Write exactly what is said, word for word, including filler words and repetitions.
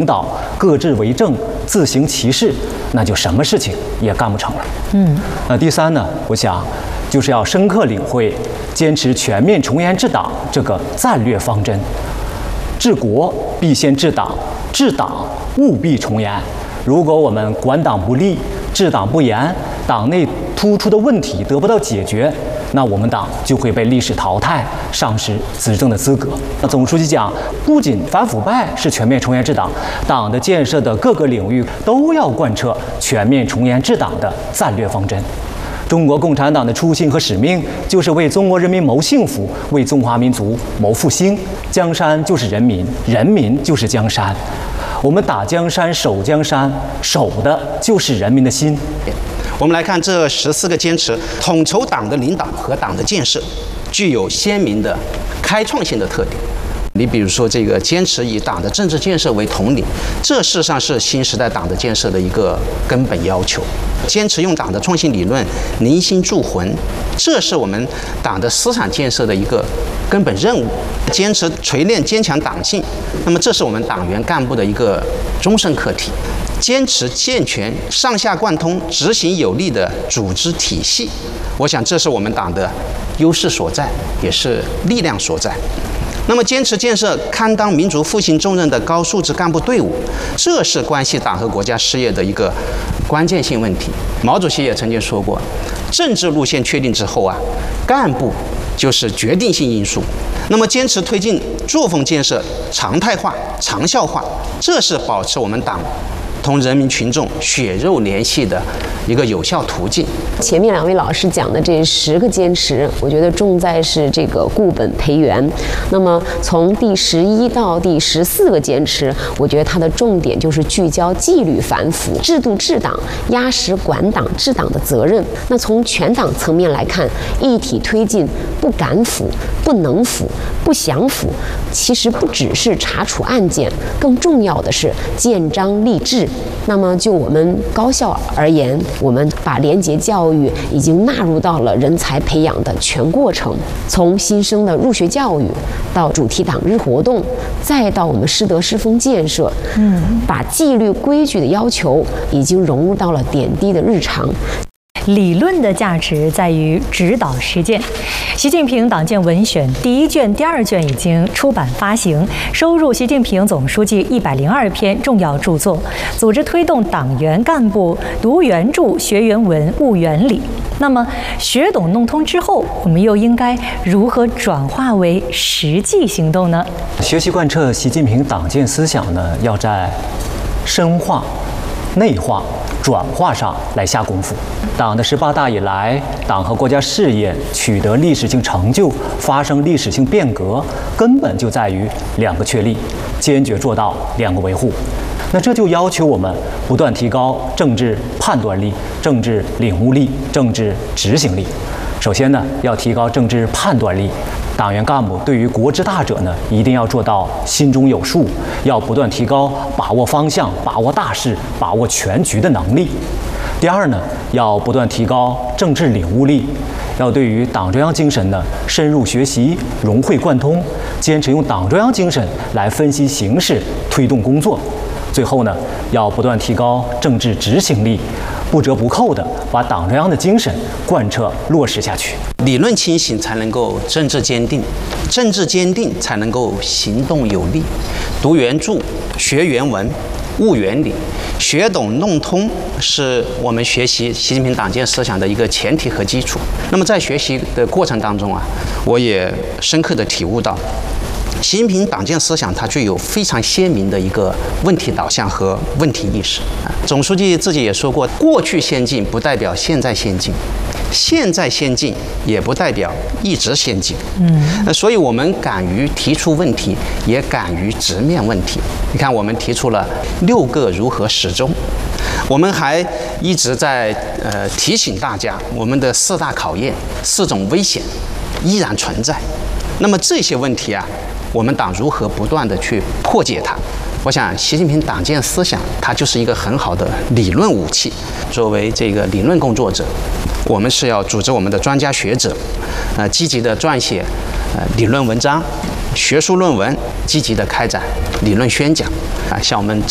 领导各自为政、自行其事，那就什么事情也干不成了。嗯，那第三呢，我想就是要深刻领会坚持全面从严治党这个战略方针。治国必先治党，治党务必从严。如果我们管党不力、治党不严，党内突出的问题得不到解决，那我们党就会被历史淘汰，丧失执政的资格。那总书记讲，不仅反腐败是全面从严治党，党的建设的各个领域都要贯彻全面从严治党的战略方针。中国共产党的初心和使命就是为中国人民谋幸福，为中华民族谋复兴。江山就是人民，人民就是江山。我们打江山、守江山，守的就是人民的心。 我们来看这十四个坚持，统筹党的领导和党的建设，具有鲜明的开创性的特点。你比如说，这个坚持以党的政治建设为统领，这事实上是新时代党的建设的一个根本要求。坚持用党的创新理论凝心铸魂，这是我们党的思想建设的一个根本任务。坚持锤炼坚强党性，那么这是我们党员干部的一个终身课题。坚持健全上下贯通、执行有力的组织体系，我想这是我们党的优势所在，也是力量所在。那么，坚持建设堪当民族复兴重任的高素质干部队伍，这是关系党和国家事业的一个关键性问题。毛主席也曾经说过，政治路线确定之后啊，干部就是决定性因素。那么，坚持推进作风建设常态化、长效化，这是保持我们党同人民群众血肉联系的一个有效途径。 前面两位老师讲的这十个坚持，我觉得重在是这个固本培元。那么从第十一到第十四个坚持，我觉得它的重点就是聚焦纪律反腐、制度治党、压实管党治党的责任。那从全党层面来看，一体推进不敢腐、不能腐、不想腐，其实不只是查处案件，更重要的是建章立制。那么就我们高校而言，我们把廉洁教育已经纳入到了人才培养的全过程，从新生的入学教育到主题党日活动，再到我们师德师风建设，嗯，把纪律规矩的要求已经融入到了点滴的日常。 理论的价值在于指导实践。习近平党建文选第一卷、第二卷已经出版发行，收入习近平总书记一百零二篇重要著作，组织推动党员干部读原著、学原文、悟原理。那么，学懂弄通之后，我们又应该如何转化为实际行动呢？ 学习贯彻习近平党建思想呢，要在深化、内化、转化上来下功夫。党的十八大以来，党和国家事业取得历史性成就，发生历史性变革，根本就在于两个确立，坚决做到两个维护。那这就要求我们不断提高政治判断力、政治领悟力、政治执行力。首先呢，要提高政治判断力。党员干部对于国之大者呢，一定要做到心中有数，要不断提高把握方向、把握大势、把握全局的能力。第二呢，要不断提高政治领悟力，要对于党中央精神呢深入学习、融会贯通，坚持用党中央精神来分析形势、推动工作。最后呢，要不断提高政治执行力，不折不扣地把党中央的精神贯彻落实下去。 理论清醒才能够政治坚定，政治坚定才能够行动有力。读原著、学原文、悟原理，学懂弄通是我们学习习近平党建思想的一个前提和基础。那么在学习的过程当中啊，我也深刻地体悟到，习近平党建思想它具有非常鲜明的一个问题导向和问题意识。总书记自己也说过，过去先进不代表现在先进，现在先进也不代表一直先进。嗯，所以我们敢于提出问题，也敢于直面问题。你看，我们提出了六个如何始终，我们还一直在呃提醒大家，我们的四大考验、四种危险依然存在。那么这些问题啊，我们党如何不断地去破解它？我想，习近平党建思想它就是一个很好的理论武器。作为这个理论工作者，我们是要组织我们的专家学者，呃，积极地撰写呃理论文章、学术论文，积极地开展理论宣讲，啊，向我们